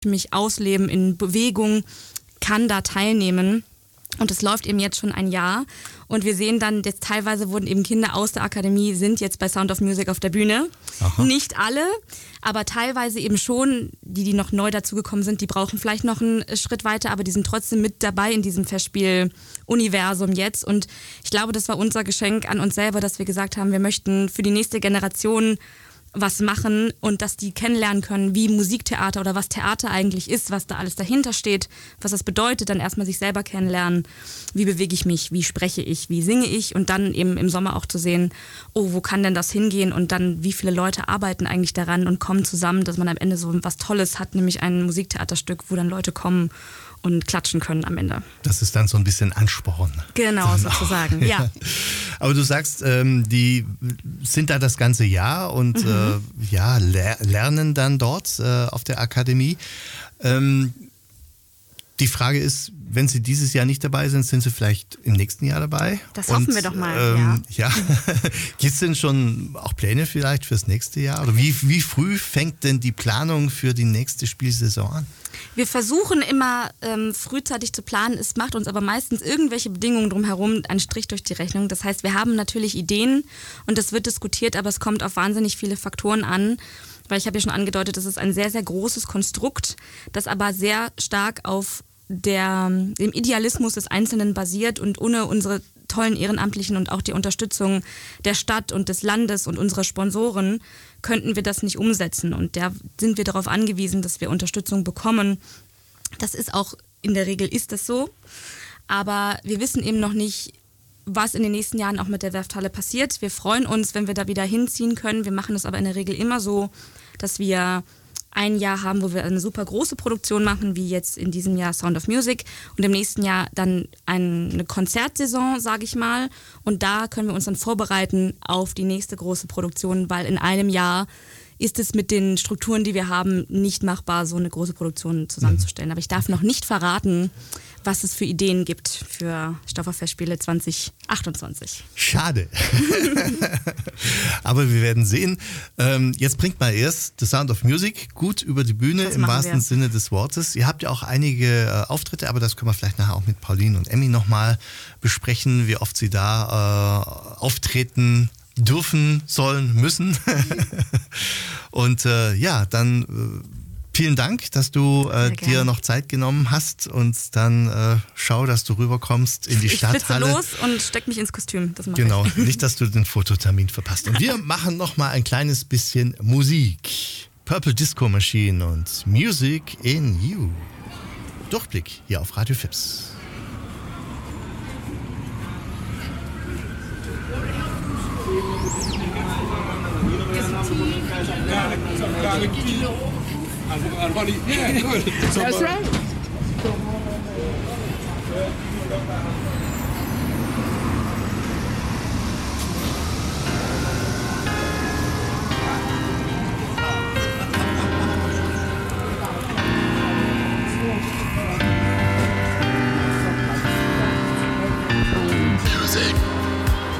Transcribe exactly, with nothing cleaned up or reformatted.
mich ausleben in Bewegung, kann da teilnehmen. Und es läuft eben jetzt schon ein Jahr. Und wir sehen dann, jetzt teilweise wurden eben Kinder aus der Akademie, sind jetzt bei Sound of Music auf der Bühne. Aha. Nicht alle, aber teilweise eben schon, die, die noch neu dazugekommen sind, die brauchen vielleicht noch einen Schritt weiter, aber die sind trotzdem mit dabei in diesem Festspiel-Universum jetzt. Und ich glaube, das war unser Geschenk an uns selber, dass wir gesagt haben, wir möchten für die nächste Generation was machen und dass die kennenlernen können, wie Musiktheater oder was Theater eigentlich ist, was da alles dahinter steht, was das bedeutet, dann erstmal sich selber kennenlernen, wie bewege ich mich, wie spreche ich, wie singe ich und dann eben im Sommer auch zu sehen, oh, wo kann denn das hingehen und dann wie viele Leute arbeiten eigentlich daran und kommen zusammen, dass man am Ende so was Tolles hat, nämlich ein Musiktheaterstück, wo dann Leute kommen und klatschen können am Ende. Das ist dann so ein bisschen Ansporn. Genau, sozusagen, ja. ja. Aber du sagst, ähm, die sind da das ganze Jahr und mhm. äh, ja, ler- lernen dann dort äh, auf der Akademie. Ähm, die Frage ist, wenn sie dieses Jahr nicht dabei sind, sind sie vielleicht im nächsten Jahr dabei? Das hoffen und, wir doch mal, ähm, ja. ja. Gibt es denn schon auch Pläne vielleicht fürs nächste Jahr? Oder wie, wie früh fängt denn die Planung für die nächste Spielsaison an? Wir versuchen immer ähm, frühzeitig zu planen. Es macht uns aber meistens irgendwelche Bedingungen drumherum einen Strich durch die Rechnung. Das heißt, wir haben natürlich Ideen und das wird diskutiert, aber es kommt auf wahnsinnig viele Faktoren an. Weil ich habe ja schon angedeutet, das ist ein sehr, sehr großes Konstrukt, das aber sehr stark auf der, dem Idealismus des Einzelnen basiert und ohne unsere tollen Ehrenamtlichen und auch die Unterstützung der Stadt und des Landes und unserer Sponsoren könnten wir das nicht umsetzen. Und da sind wir darauf angewiesen, dass wir Unterstützung bekommen. Das ist auch, in der Regel ist das so. Aber wir wissen eben noch nicht, was in den nächsten Jahren auch mit der Werfthalle passiert. Wir freuen uns, wenn wir da wieder hinziehen können. Wir machen das aber in der Regel immer so, dass wir ein Jahr haben, wo wir eine super große Produktion machen, wie jetzt in diesem Jahr Sound of Music und im nächsten Jahr dann eine Konzertsaison, sage ich mal. Und da können wir uns dann vorbereiten auf die nächste große Produktion, weil in einem Jahr ist es mit den Strukturen, die wir haben, nicht machbar, so eine große Produktion zusammenzustellen. Aber ich darf noch nicht verraten, was es für Ideen gibt für Stofferfestspiele zwanzig achtundzwanzig. Schade. Aber wir werden sehen. Ähm, jetzt bringt mal erst The Sound of Music gut über die Bühne, im wahrsten wir. Sinne des Wortes. Ihr habt ja auch einige äh, Auftritte, aber das können wir vielleicht nachher auch mit Pauline und Emmy nochmal besprechen, wie oft sie da äh, auftreten dürfen, sollen, müssen. Und äh, ja, dann äh, vielen Dank, dass du äh, dir noch Zeit genommen hast und dann äh, schau, dass du rüberkommst in die ich Stadthalle. Ich los und steck mich ins Kostüm. Das mache genau, ich. Nicht, dass du den Fototermin verpasst. Und wir machen noch mal ein kleines bisschen Musik. Purple Disco Machine und Music in You. Durchblick hier auf Radio Fips. Yeah, good. That's right.